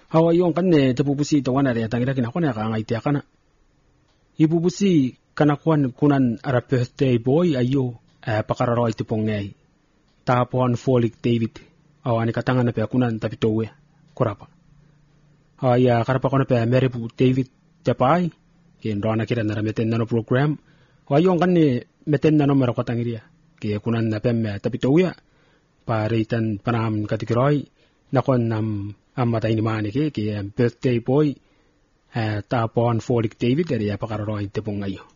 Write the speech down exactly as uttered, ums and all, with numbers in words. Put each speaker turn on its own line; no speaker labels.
hawa yung kan ne tapupusi to wana re tangira kina kona ka ngai tia kana ipupusi kana kwan kunan ara birthday boy ayo uh, pakararo ite pongai tapon folik David awani katanga na pe kunan tapi towe korapa aya karapa kona pe meribu David tapai ken rona kira na meten nano program ayo kan ne meten nano mero katangiria ke kunan na pe tapi towe paritan panam katikiroi nakon nam amma taini mani ke ke birthday boy uh, tapon folik David dari apa kararo ite pongayo